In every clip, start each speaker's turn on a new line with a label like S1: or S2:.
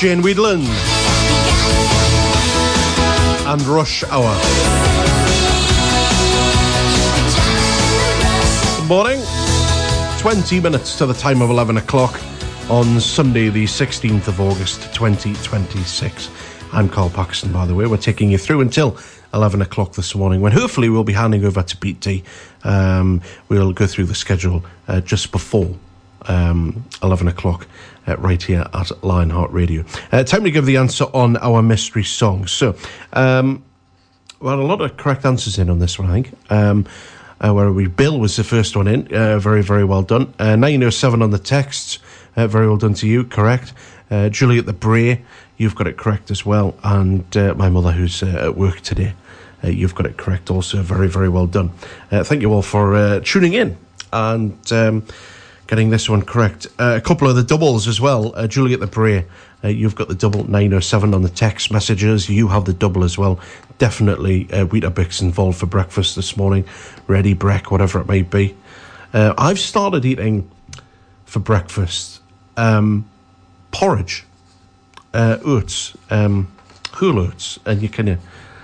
S1: Jane Wiedlin and Rush Hour. Good morning. 20 minutes to the time of 11 o'clock on Sunday, the 16th of August, 2026. I'm Carl Paxton, by the way. We're taking you through until 11 o'clock this morning, when hopefully we'll be handing over to Pete D. We'll go through the schedule just before 11 o'clock right here at Lionheart Radio. Time to give the answer on our mystery songs. So, well, a lot of correct answers in on this one, I think. Where are we? Bill was the first one in. Very, very well done. 907 on the texts. Very well done to you. Correct. Juliet the Bray, you've got it correct as well. And my mother, who's at work today, you've got it correct also. Very, very well done. Thank you all for tuning in and getting this one correct. A couple of the doubles as well. Juliet the Bray, you've got the double. 907 on the text messages. You have the double as well. Definitely Weetabix involved for breakfast this morning. Ready break, whatever it may be. I've started eating for breakfast porridge, oats, whole oats, and you can.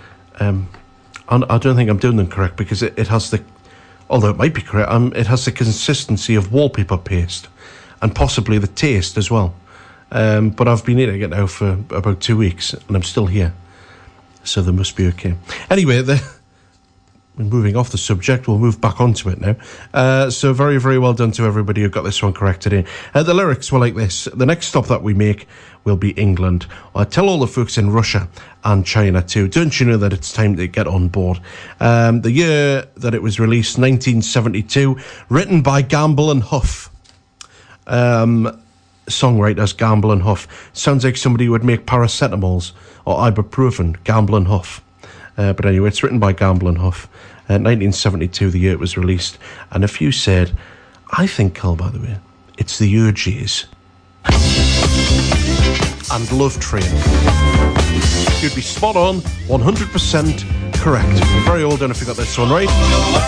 S1: I don't think I'm doing them correct because it has the, although it might be correct, it has the consistency of wallpaper paste and possibly the taste as well. But I've been eating it now for about 2 weeks and I'm still here, so they must be okay. Anyway, moving off the subject, we'll move back onto it now. So very, very well done to everybody who got this one correct today. The lyrics were like this. The next stop that we make will be England. I tell all the folks in Russia and China too, don't you know that it's time to get on board? The year that it was released, 1972, written by Gamble and Huff. Songwriters Gamble and Huff. Sounds like somebody who would make paracetamols or ibuprofen. Gamble and Huff. But anyway, it's written by Gamble and Huff. 1972, the year it was released. And if you said, I think, Carl, by the way, it's the Urges and Love Train, you'd be spot on, 100% correct. Very well done if you got this one right.